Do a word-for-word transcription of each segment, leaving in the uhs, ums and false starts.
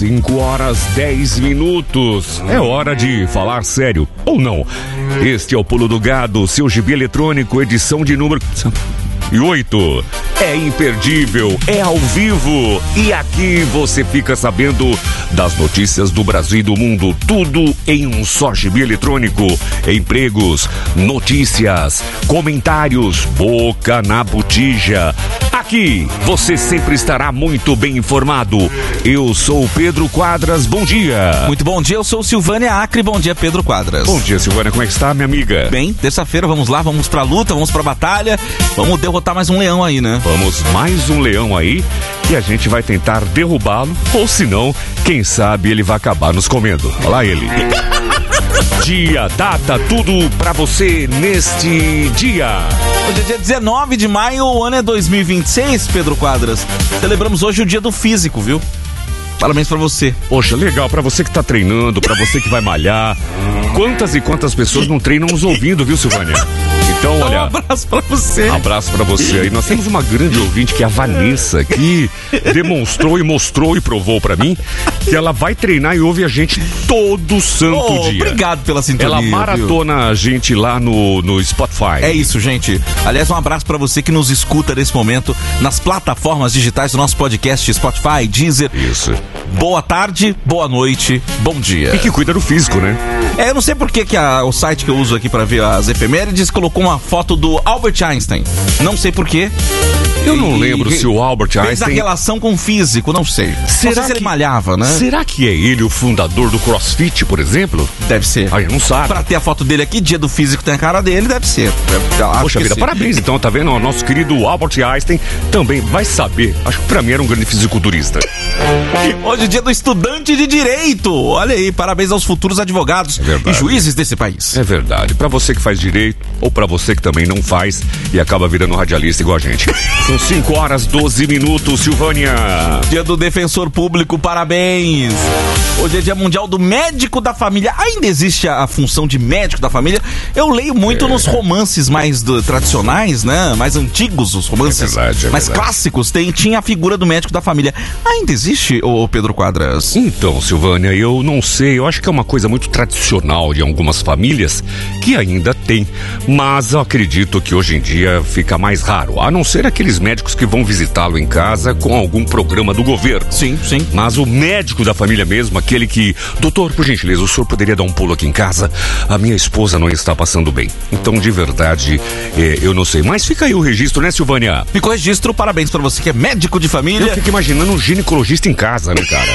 cinco horas dez minutos. É hora de falar sério, ou não. Este é o Pulo do Gado, seu gibi eletrônico, edição de número e oito. É imperdível, é ao vivo. E aqui você fica sabendo das notícias do Brasil e do mundo. Tudo em um só gibi eletrônico. Empregos, notícias, comentários, boca na botija. Aqui você sempre estará muito bem informado. Eu sou o Pedro Quadras, bom dia. Muito bom dia, eu sou Silvânia Acre, bom dia Pedro Quadras. Bom dia, Silvânia, como é que está, minha amiga? Bem, terça-feira vamos lá, vamos pra luta, vamos pra batalha, vamos derrotar mais um leão aí, né? Vamos mais um leão aí e a gente vai tentar derrubá-lo, ou se não, quem sabe ele vai acabar nos comendo. Olha lá ele. Dia, data, tudo pra você neste dia. Hoje é dia dezenove de maio, o ano é dois mil e vinte e seis, Pedro Quadras. Celebramos hoje o dia do físico, viu? Parabéns pra você. Poxa, legal, pra você que tá treinando, pra você que vai malhar. Quantas e quantas pessoas não treinam nos ouvindo, viu, Silvânia? Então, olha... Um abraço pra você. Um abraço pra você aí. Nós temos uma grande ouvinte, que é a Vanessa, que demonstrou e mostrou e provou pra mim que ela vai treinar e ouve a gente todo santo oh, dia. Obrigado pela sintonia. Ela maratona viu? a gente lá no, no Spotify. É isso, gente. Aliás, um abraço pra você que nos escuta nesse momento nas plataformas digitais do nosso podcast, Spotify, Deezer. Isso. Boa tarde, boa noite, bom dia. E que cuida do físico, né? É, eu não sei por que, que a, o site que eu uso aqui pra ver as efemérides colocou uma foto do Albert Einstein. Não sei por quê. Eu não e, lembro e, se o Albert Einstein... Fez a relação com o físico, não sei. Será não sei que, se ele malhava, né? Será que é ele o fundador do CrossFit, por exemplo? Deve ser. Aí não sabe. Pra ter a foto dele aqui, dia do físico tem a cara dele, deve ser. Acho Poxa vida, sim. Parabéns então, tá vendo? O nosso querido Albert Einstein também vai saber. Acho que pra mim era um grande fisiculturista. Hoje é dia do estudante de direito. Olha aí, parabéns aos futuros advogados é e juízes desse país. É verdade. Pra você que faz direito ou pra você que também não faz e acaba virando radialista igual a gente. São cinco horas, doze minutos, Silvânia. Dia do defensor público, parabéns. Hoje é dia mundial do médico da família. Ainda existe a, a função de médico da família? Eu leio muito é. nos romances mais do, tradicionais, né? Mais antigos, os romances é verdade, é mais verdade. clássicos. Tem, tinha a figura do médico da família. Ainda existe, ô Pedro Quadras? Então, Silvânia, eu não sei. Eu acho que é uma coisa muito tradicional de algumas famílias que ainda tem. Mas eu acredito que hoje em dia fica mais raro. A não ser aqueles médicos que vão visitá-lo em casa com algum programa do governo. Sim, sim. Mas o médico da família mesmo, aquele que... Doutor, por gentileza, o senhor poderia dar um pulo aqui em casa? A minha esposa não está passando bem. Então, de verdade, é, eu não sei. Mas fica aí o registro, né, Silvânia? Ficou o registro, parabéns pra você que é médico de família. Eu fico imaginando um ginecologista em casa, né, cara?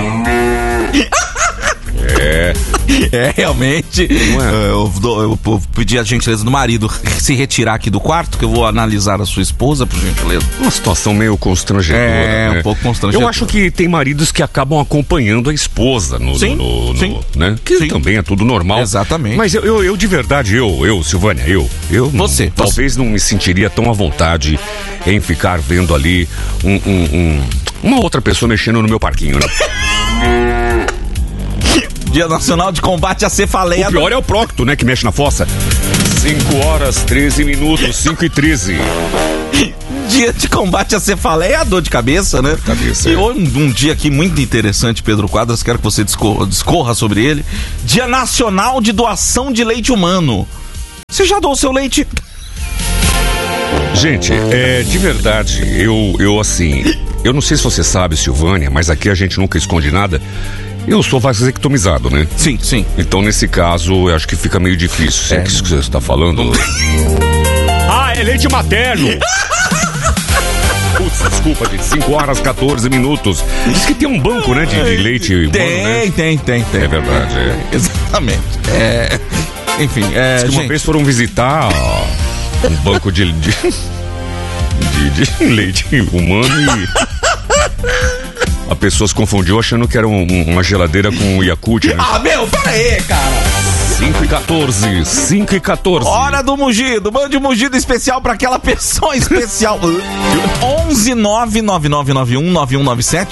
É. É, realmente. Não é? Eu, eu, eu, eu pedi a gentileza do marido se retirar aqui do quarto, que eu vou analisar a sua esposa, por gentileza. Uma situação meio constrangedora. É, né? um pouco constrangedora. Eu acho que tem maridos que acabam acompanhando a esposa no. Sim, no, no, sim. No, né? Que sim. Também é tudo normal. Exatamente. Mas eu, eu, eu de verdade, eu, eu, Silvânia, eu. eu você. Não, talvez não me sentiria tão à vontade em ficar vendo ali um, um, um, uma outra pessoa mexendo no meu parquinho, né? Dia Nacional de Combate à Cefaleia. O pior é o prócto, né, que mexe na fossa. cinco horas, treze minutos, cinco e treze. Dia de combate à cefaleia é a dor de cabeça, né? Cabeça, e é. um, um dia aqui muito interessante, Pedro Quadras, quero que você discorra, discorra sobre ele. Dia Nacional de Doação de Leite Humano. Você já doou seu leite? Gente, é, de verdade, eu, eu assim, eu não sei se você sabe, Silvânia, mas aqui a gente nunca esconde nada. Eu sou vasectomizado, né? Sim, sim. Então, nesse caso, eu acho que fica meio difícil. Sei é. que isso que você está falando. Ah, é leite materno! Putz, desculpa, gente. cinco horas, catorze minutos. Diz que tem um banco, né, de, de leite humano, tem, né? Tem, tem, tem. É verdade, é. Exatamente. É... Enfim, é... Diz que uma gente... vez foram visitar ó, um banco de, de, de, de leite humano e... A pessoa se confundiu achando que era um, uma geladeira com Yakult, né? Ah, meu, pera aí, cara! cinco e catorze, cinco e catorze. Hora do mugido, mande um mugido especial pra aquela pessoa especial. onze nove nove nove nove um nove um nove sete.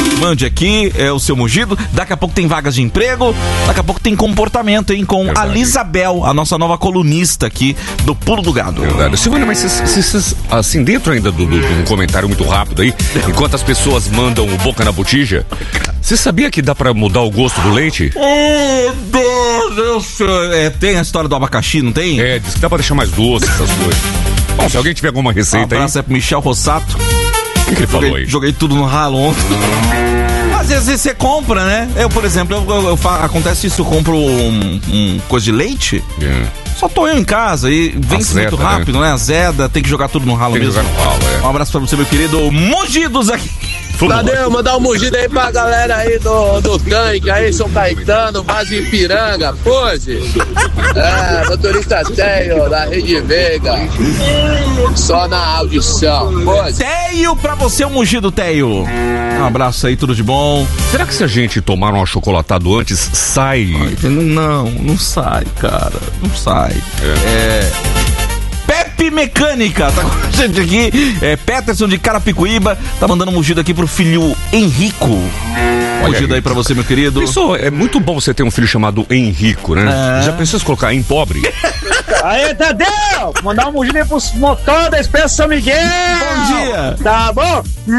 Mande aqui é, o seu mugido. Daqui a pouco tem vagas de emprego. Daqui a pouco tem comportamento, hein? Com Verdade. a Lisabel, a nossa nova colunista aqui do Pulo do Gado. Verdade. Silvana, mas vocês, assim, dentro ainda do, do, de um comentário muito rápido aí, enquanto as pessoas mandam o boca na botija, você sabia que dá pra mudar o gosto do leite? Oh, Deus, eu sei. É, tem a história do abacaxi, não tem? É, diz que dá pra deixar mais doce essas coisas. Bom, se alguém tiver alguma receita um abraço aí... é pro Michel Rossato. O que, que ele joguei, falou aí? Joguei tudo no ralo ontem. Às vezes você compra, né? Eu, por exemplo, eu, eu, eu, acontece isso, eu compro um, um coisa de leite, yeah. só tô eu em casa e vence Azeda, muito rápido, né? né? Azeda, tem que jogar tudo no ralo tem mesmo. Que jogar no ralo, é. Um abraço pra você, meu querido Mugidos aqui. Tadeu, mandar um mugido aí pra galera aí do, do tanque, aí, São Caetano, Vaso Ipiranga, pose. É, motorista Teio, da Rede Veiga. Só na audição, pose. Teio pra você, o mugido, Teio. Um abraço aí, tudo de bom. Será que se a gente tomar um achocolatado antes, sai? Ai, não, não sai, cara. Não sai. É... é... Pepe Mecânica, tá com a gente aqui, é, Peterson de Carapicuíba, tá mandando um mugido aqui pro filho Henrico. Um mugido aí pra você, meu querido. Isso é muito bom você ter um filho chamado Henrico, né? É. Já pensou se colocar em pobre? Aí, Tadeu, mandar um mugido aí pros motor da Expresso São Miguel. Bom dia. Tá bom?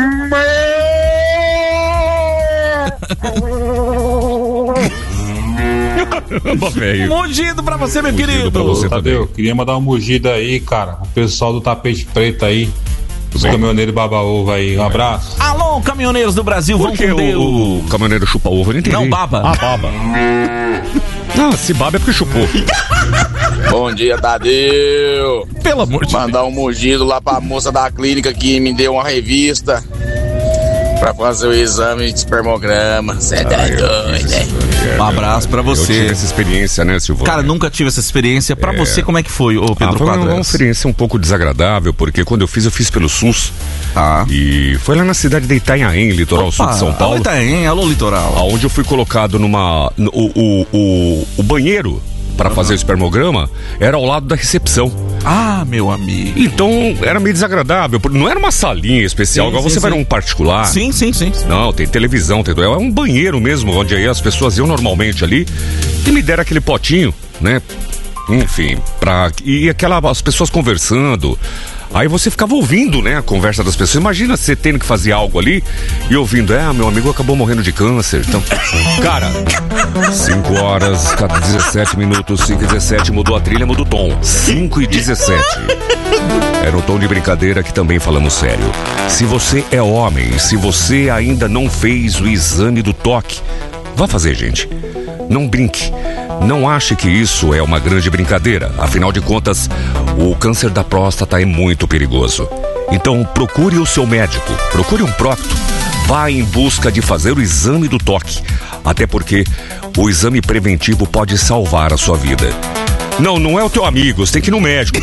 Mugido pra você, meu mugido querido. Pra você Tadeu, queria mandar um mugido aí, cara. O pessoal do tapete preto aí. Os caminhoneiros baba-ovo aí. Um abraço. Alô, caminhoneiros do Brasil, vão com Deus. O, o caminhoneiro chupa-ovo, eu não entendi. Não, baba. Ah, baba. Não, se baba é porque chupou. Bom dia, Tadeu. Pelo amor de Deus. Mandar um mugido lá pra moça da clínica que me deu uma revista pra fazer o exame de espermograma. Você é doido, né? Um abraço pra você. Eu tive essa experiência, né, Silvana? Cara, nunca tive essa experiência. Pra é. você, como é que foi, ô Pedro ah, foi Quadras? uma experiência um pouco desagradável, porque quando eu fiz, eu fiz pelo SUS. Ah. E foi lá na cidade de Itanhaém, litoral Opa, sul de São Paulo. Alô, Itanhaém, alô, litoral. Onde eu fui colocado numa... No, o, o, o, o banheiro para uhum. fazer o espermograma era ao lado da recepção. Ah, meu amigo. Então era meio desagradável, porque não era uma salinha especial, sim, igual sim, você sim. vai num particular. Sim, sim, sim. Não, tem televisão, tem... é um banheiro mesmo, onde aí as pessoas iam normalmente ali e me deram aquele potinho, né? Enfim, pra... e aquela, as pessoas conversando. Aí você ficava ouvindo, né, a conversa das pessoas. Imagina você tendo que fazer algo ali e ouvindo, é, meu amigo acabou morrendo de câncer. Então, cara, cinco horas, dezessete minutos, cinco e dezessete, mudou a trilha, mudou o tom. cinco e dezessete. Era um tom de brincadeira que também falamos sério. Se você é homem, se você ainda não fez o exame do toque, vá fazer, gente. Não brinque. Não ache que isso é uma grande brincadeira. Afinal de contas, o câncer da próstata é muito perigoso. Então, procure o seu médico. Procure um prócto. Vá em busca de fazer o exame do toque. Até porque o exame preventivo pode salvar a sua vida. Não, não é o teu amigo. Você tem que ir no médico.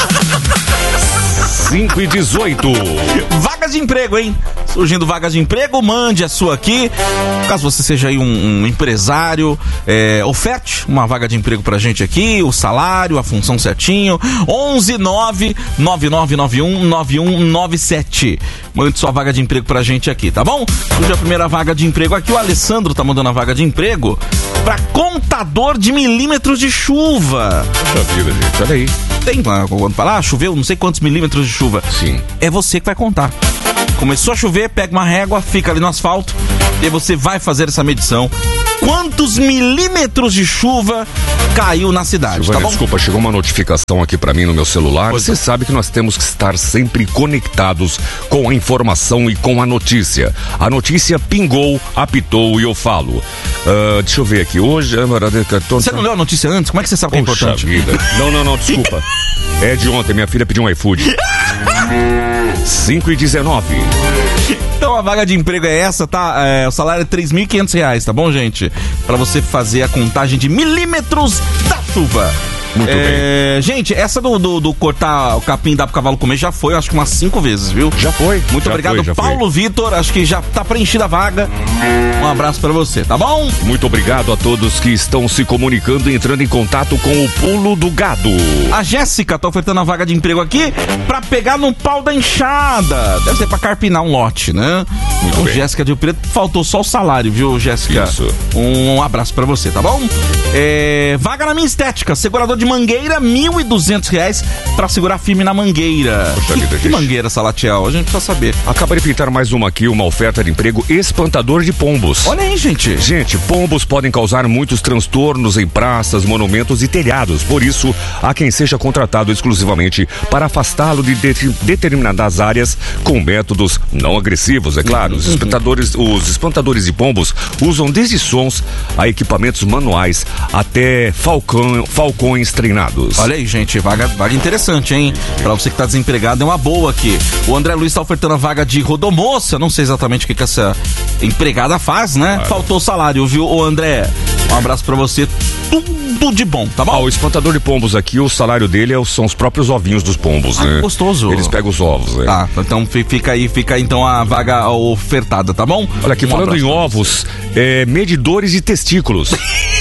cinco e dezoito. Vagas de emprego, hein? Surgindo vagas de emprego, mande a sua aqui. Caso você seja aí um, um empresário, é, oferte uma vaga de emprego pra gente aqui, o salário, a função certinho. onze nove nove nove nove um nove um nove sete. Mande sua vaga de emprego pra gente aqui, tá bom? Surge a primeira vaga de emprego aqui. O Alessandro tá mandando a vaga de emprego pra contador de milímetros de chuva. Puxa vida, gente, olha aí. Tem, quando falar, ah, choveu não sei quantos milímetros de chuva. Sim. É você que vai contar. Começou a chover, pega uma régua, fica ali no asfalto e aí você vai fazer essa medição. Quantos milímetros de chuva caiu na cidade, Silvânia, tá bom? Desculpa, chegou uma notificação aqui pra mim no meu celular. Pois você é. sabe que nós temos que estar sempre conectados com a informação e com a notícia. A notícia pingou, apitou e eu falo. Uh, deixa eu ver aqui, hoje... Você não leu a notícia antes? Como é que você sabe que é Poxa importante? Vida. Não, não, não, desculpa. É de ontem, minha filha pediu um iFood. cinco e dezenove. Então a vaga de emprego é essa, tá? É, o salário é três mil e quinhentos reais, tá bom, gente? Pra você fazer a contagem de milímetros da chuva. Muito é, bem. Gente, essa do, do, do cortar o capim e dar pro cavalo comer já foi, acho que umas cinco vezes, viu? Já foi. Muito já obrigado, foi, já Paulo foi. Vitor. Acho que já tá preenchida a vaga. Um abraço pra você, tá bom? Muito obrigado a todos que estão se comunicando e entrando em contato com o Pulo do Gado. A Jéssica tá ofertando a vaga de emprego aqui pra pegar no pau da enxada. Deve ser pra carpinar um lote, né? Muito Então, bem. Jéssica de Rio Preto, faltou só o salário, viu, Jéssica? Isso. Um abraço pra você, tá bom? É, vaga na minha estética, segurador de mangueira, mil e duzentos reais pra segurar firme na mangueira. Poxa que, vida, que gente. mangueira, Salatiel? A gente precisa saber. Acaba de pintar mais uma aqui, uma oferta de emprego espantador de pombos. Olha aí, gente. Gente, pombos podem causar muitos transtornos em praças, monumentos e telhados. Por isso, há quem seja contratado exclusivamente para afastá-lo de, de determinadas áreas com métodos não agressivos, é claro. Os espantadores, os espantadores de pombos usam desde sons a equipamentos manuais até falcão, falcões treinados. Olha aí, gente, vaga, vaga interessante, hein? Pra você que tá desempregado, é uma boa aqui. O André Luiz tá ofertando a vaga de rodomoça, não sei exatamente o que, que essa empregada faz, né? Claro. Faltou o salário, viu, ô André? Um abraço pra você, tudo de bom, tá bom? Ah, o espantador de pombos aqui, o salário dele é, são os próprios ovinhos dos pombos, Ah, né? gostoso. Eles pegam os ovos, né? Tá, então fi- fica aí, fica aí então a vaga ofertada, tá bom? Olha aqui, Um falando abraço em pra ovos, é, medidores de testículos.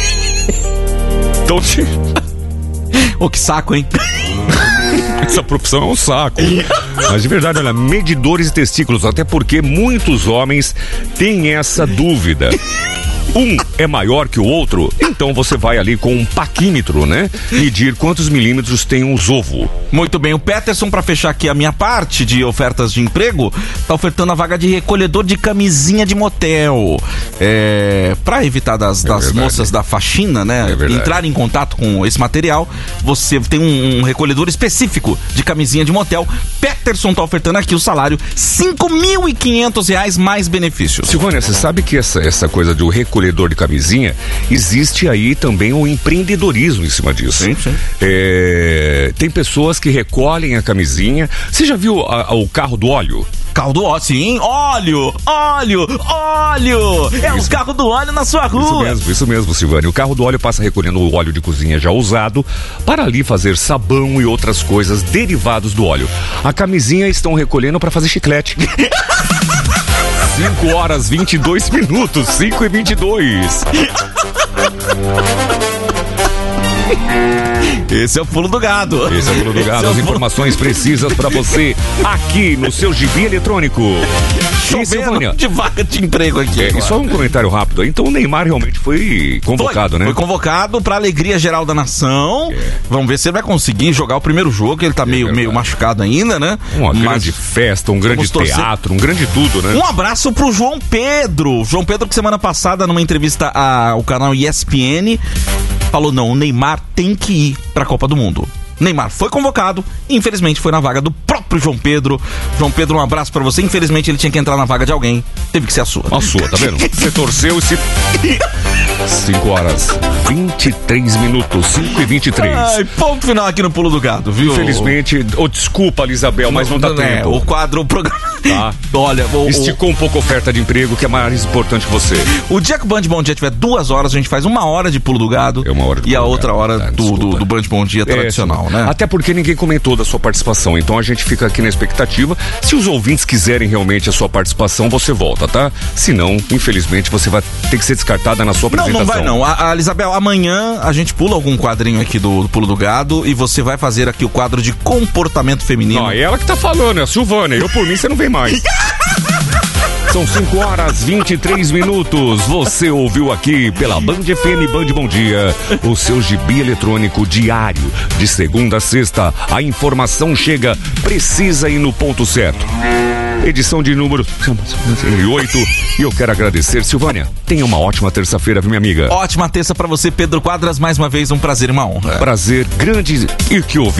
Então, você. Ô, que saco, hein? essa profissão é um saco. Mas de verdade, olha, medidores de testículos, até porque muitos homens têm essa dúvida. Um é maior que o outro, então você vai ali com um paquímetro, né? Medir quantos milímetros tem um ovo. Muito bem, o Peterson, pra fechar aqui a minha parte de ofertas de emprego, tá ofertando a vaga de recolhedor de camisinha de motel. É, pra evitar das, das verdade. moças da faxina, né, É verdade. entrar em contato com esse material, você tem um, um recolhedor específico de camisinha de motel. Peterson tá ofertando aqui o salário cinco mil e quinhentos reais mais benefícios. Silvânia, você sabe que essa, essa coisa do recolhedor de camisinha, existe aí também o empreendedorismo em cima disso. Sim, sim. É, tem pessoas que recolhem a camisinha. Você já viu a- a- o carro do óleo? Carro do óleo, sim, óleo, óleo, óleo. É o carro do óleo na sua Isso rua. mesmo, isso mesmo, Silvânia. O carro do óleo passa recolhendo o óleo de cozinha já usado para ali fazer sabão e outras coisas derivados do óleo. A camisinha estão recolhendo para fazer chiclete. cinco horas vinte e dois minutos, cinco e vinte e dois. Esse é o pulo do gado. Esse é o Pulo do Gado, Esse é o as pulo- informações precisas para você aqui no seu gibi eletrônico. E, Silvânia, Chovendo de vaga de emprego aqui. é, e agora. só um comentário rápido aí. Então o Neymar realmente foi convocado, foi, né? Foi convocado pra alegria geral da nação. Vamos ver se ele vai conseguir jogar o primeiro jogo, ele tá meio, verdade. meio machucado ainda, né? Uma Mas grande festa, um grande vamos torcer. teatro, um grande tudo, né? Um abraço pro João Pedro. João Pedro, que semana passada, numa entrevista ao canal E S P N, falou: não, o Neymar tem que ir pra Copa do Mundo. Neymar foi convocado, infelizmente foi na vaga do próprio João Pedro. João Pedro, um abraço pra você. Infelizmente ele tinha que entrar na vaga de alguém, teve que ser a sua. A sua, tá vendo? Você torceu e se... cinco horas, vinte e três minutos, cinco e vinte e três. Ai, ponto final aqui no Pulo do Gado, viu? Infelizmente, oh, desculpa, Isabel, mas não dá é, tempo. O quadro, o programa. Tá. Olha, o, o, Esticou um pouco a oferta de emprego, que é mais importante que você. o dia que o Band Bom Dia tiver duas horas, a gente faz uma hora de Pulo do Gado. É uma hora do E a Pulo do outra Gado, hora tá, do, do, desculpa. do Band Bom Dia tradicional, É, né? Até porque ninguém comentou da sua participação, então a gente fica aqui na expectativa. Se os ouvintes quiserem realmente a sua participação, você volta, tá? Se não, infelizmente, você vai ter que ser descartada na sua Não, apresentação. não vai não. A, a Isabel, amanhã a gente pula algum quadrinho aqui do, do Pulo do Gado e você vai fazer aqui o quadro de comportamento feminino. Não, é ela que tá falando, é a Silvânia. Eu, por mim, você não vem mais. São cinco horas vinte e três minutos. Você ouviu aqui pela Band F M Band Bom Dia, o seu gibi eletrônico diário. De segunda a sexta, a informação chega precisa e no ponto certo. Edição de número oito. E eu quero agradecer, Silvânia. Tenha uma ótima terça-feira, viu, minha amiga? Ótima terça pra você, Pedro Quadras. Mais uma vez, um prazer e uma honra. Prazer grande e que ouvi.